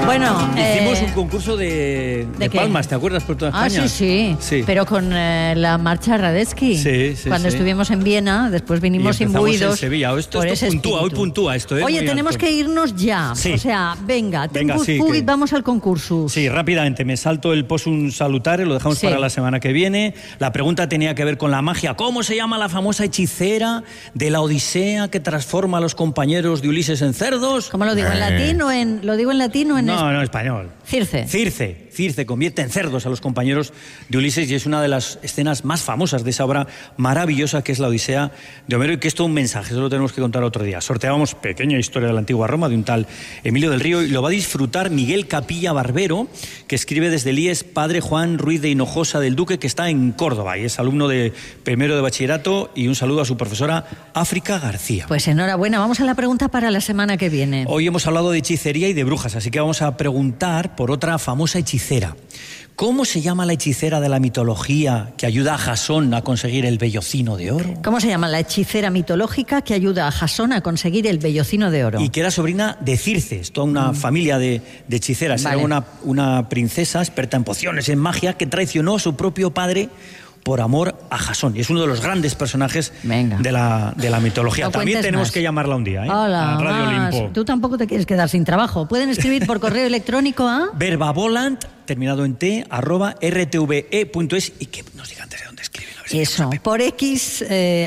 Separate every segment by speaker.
Speaker 1: Bueno,
Speaker 2: hicimos un concurso de palmas, ¿te acuerdas? Por toda España.
Speaker 1: Sí. Pero con la marcha Radetzky.
Speaker 2: Sí.
Speaker 1: Cuando estuvimos en Viena, después vinimos imbuidos
Speaker 2: en Sevilla. Hoy puntúa esto.
Speaker 1: Oye, tenemos que irnos ya.
Speaker 2: Sí.
Speaker 1: O sea, venga,
Speaker 2: sí,
Speaker 1: vamos al concurso.
Speaker 2: Sí, rápidamente, me salto el possum salutare, lo dejamos para la semana que viene. La pregunta tenía que ver con la magia. ¿Cómo se llama la famosa hechicera de la Odisea que transforma a los compañeros de Ulises en cerdos?
Speaker 1: ¿Cómo lo digo? ¿En latín o en...? ¿Lo digo en latín o en
Speaker 2: No, español. Circe convierte en cerdos a los compañeros de Ulises y es una de las escenas más famosas de esa obra maravillosa que es la Odisea de Homero y que es todo un mensaje, eso lo tenemos que contar otro día. Sorteábamos pequeña historia de la antigua Roma de un tal Emilio del Río y lo va a disfrutar Miguel Capilla Barbero, que escribe desde el IES Padre Juan Ruiz de Hinojosa del Duque, que está en Córdoba y es alumno de primero de bachillerato, y un saludo a su profesora África García.
Speaker 1: Pues enhorabuena, vamos a la pregunta para la semana que viene.
Speaker 2: Hoy hemos hablado de hechicería y de brujas, así que vamos a preguntar por otra famosa hechicera. ¿Cómo se llama la hechicera de la mitología que ayuda a Jasón a conseguir el vellocino de oro?
Speaker 1: ¿Cómo se llama la hechicera mitológica que ayuda a Jasón a conseguir el vellocino de oro?
Speaker 2: Y que era sobrina de Circe, toda una familia de hechiceras. Vale. Era una princesa experta en pociones, en magia, que traicionó a su propio padre por amor a Jasón. Y es uno de los grandes personajes de la mitología. También tenemos que llamarla un día,
Speaker 1: Hola,
Speaker 2: a Radio Olimpo.
Speaker 1: Tú tampoco te quieres quedar sin trabajo. Pueden escribir por correo electrónico a
Speaker 2: verbavolant, terminado en t, @rtve.es, y que nos digan desde dónde escriben.
Speaker 1: Eso, por X,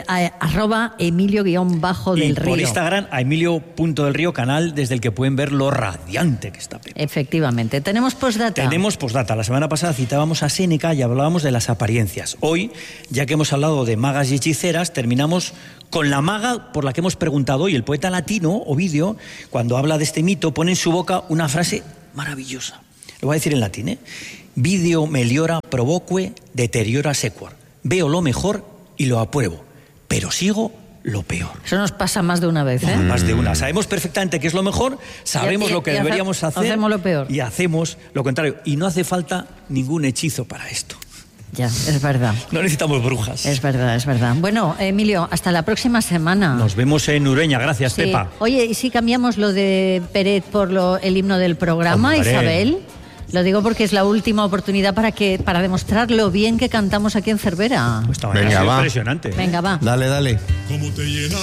Speaker 1: @Emilio_del
Speaker 2: y
Speaker 1: Río.
Speaker 2: Por Instagram, a Emilio.delrío, canal desde el que pueden ver lo radiante que está Pepe.
Speaker 1: Efectivamente. ¿Tenemos postdata?
Speaker 2: Tenemos postdata. La semana pasada citábamos a Séneca y hablábamos de las apariencias. Hoy, ya que hemos hablado de magas y hechiceras, terminamos con la maga por la que hemos preguntado hoy. El poeta latino, Ovidio, cuando habla de este mito, pone en su boca una frase maravillosa. Lo voy a decir en latín, Video meliora provoque deteriora sequor. Veo lo mejor y lo apruebo, pero sigo lo peor.
Speaker 1: Eso nos pasa más de una vez, ¿eh?
Speaker 2: Más de una. Sabemos perfectamente qué es lo mejor, sabemos lo que deberíamos hacer.
Speaker 1: Hacemos lo peor.
Speaker 2: Y hacemos lo contrario. Y no hace falta ningún hechizo para esto.
Speaker 1: Ya, es verdad.
Speaker 2: No necesitamos brujas.
Speaker 1: Es verdad. Bueno, Emilio, hasta la próxima semana.
Speaker 2: Nos vemos en Ureña. Gracias,
Speaker 1: sí.
Speaker 2: Pepa.
Speaker 1: Oye, ¿y si cambiamos lo de Peret por el himno del programa,
Speaker 2: Hombre.
Speaker 1: Isabel? Lo digo porque es la última oportunidad para demostrar lo bien que cantamos aquí en Cervera.
Speaker 2: Pues venga, va. Impresionante.
Speaker 1: Venga, va.
Speaker 3: Dale.